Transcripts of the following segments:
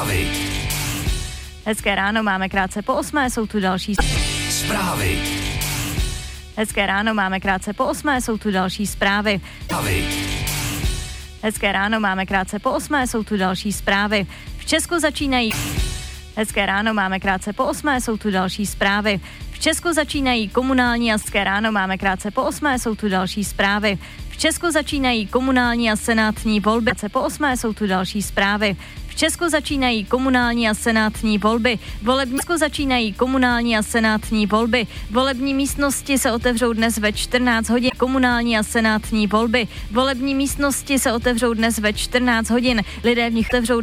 Hezké ráno, máme krátce po 8, jsou tu další Zprávy. Hezké ráno, máme krátce po 8, jsou tu další zprávy. Hezké ráno, máme krátce po 8, jsou tu další zprávy. V Česku začínají Hezké ráno, máme krátce po 8, jsou tu další zprávy. V Česku začínají komunální a hezké ráno, máme krátce po 8, jsou tu další zprávy. V Česku začínají komunální a senátní volby. Po 8 jsou tu další zprávy. V Česku začínají komunální a senátní volby. Volební místnosti se otevřou dnes ve 14 hodin. Komunální a senátní volby. Volební místnosti se otevřou dnes ve 14 hodin. Lidé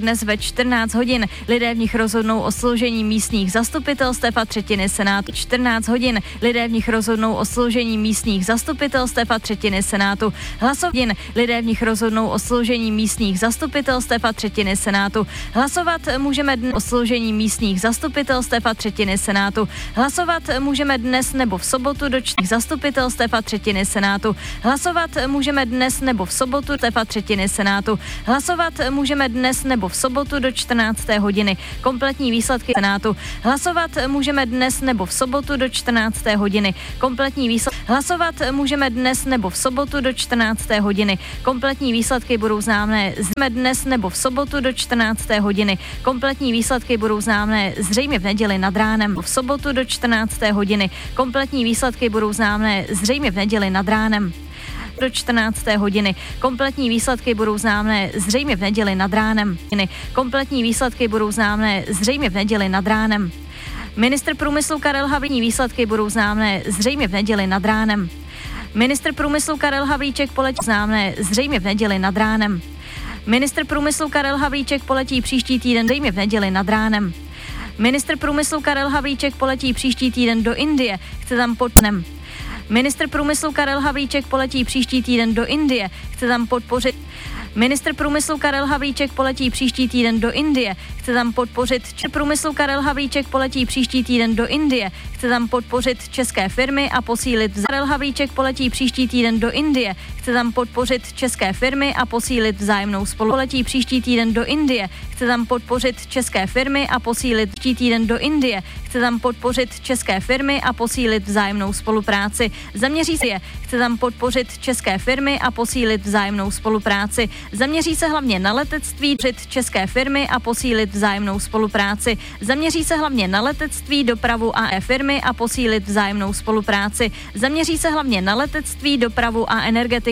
v nich rozhodnou o složení místních zastupitelstev a třetiny senátu. 14 hodin. Lidé v nich rozhodnou o složení místních zastupitelstev a třetiny senátu. Lidé v nich rozhodnou o složení místních zastupitelstev a třetiny senátu. Hlasovat můžeme dnes o složení místních zastupitelstev a třetiny senátu. Hlasovat můžeme dnes nebo v sobotu do zastupitelstev a třetiny senátu. Hlasovat můžeme dnes nebo v sobotu a třetiny senátu. Hlasovat můžeme dnes nebo v sobotu do 14. hodiny. Kompletní výsledky senátu. Hlasovat můžeme dnes nebo v sobotu do 14. hodiny. Kompletní výsledky. Hlasovat můžeme dnes nebo v sobotu do 14. hodiny. Kompletní výsledky budou známé dnes nebo v sobotu do 14. hodiny. Kompletní výsledky budou známé zřejmě v neděli nad ránem. V sobotu do 14. hodiny. Kompletní výsledky budou známé zřejmě v neděli nad ránem. Do 14. hodiny. Kompletní výsledky budou známé zřejmě v neděli nad ránem. Kompletní výsledky budou známé zřejmě v neděli nad ránem. Ministr průmyslu Karel Havlíček výsledky budou známé zřejmě v neděli nad ránem. Ministr průmyslu Karel Havlíček poletí známé zřejmě v neděli nad ránem. Ministr průmyslu Karel Havlíček poletí příští týden zřejmě v neděli nad ránem. Ministr průmyslu Karel Havlíček poletí příští týden do Indie. Chce tam podpořit. Ministr průmyslu Karel Havlíček poletí příští týden do Indie. Chce tam podpořit. Ministr průmyslu Karel Havlíček poletí příští týden do Indie. Chce tam podpořit průmyslu Karel Havlíček poletí příští týden do Indie. Chce tam podpořit české firmy a posílit Karel Havlíček poletí příští týden do Indie. Chce tam podpořit české firmy a posílit vzájemnou spolupráci. Poletí příští týden do Indie. Chce tam podpořit české firmy a posílit příští týden do Indie. Chce tam podpořit české firmy a posílit vzájemnou spolupráci. Zaměří se chce tam podpořit české firmy a posílit vzájemnou spolupráci. Zaměří se hlavně na letectví, české firmy a posílit vzájemnou spolupráci. Zaměří se hlavně na letectví, dopravu a firmy a posílit vzájemnou spolupráci. Zaměří se hlavně na letectví, dopravu a energetiku.